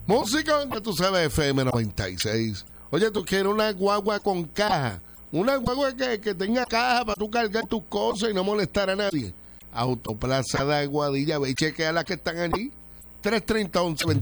Música, que tú sabes, FM 96. Oye, tú quieres una guagua con caja. Una guagua que tenga caja para tú cargar tus cosas y no molestar a nadie. Autoplaza de Aguadilla, ve y chequea las que están allí. 330-1125.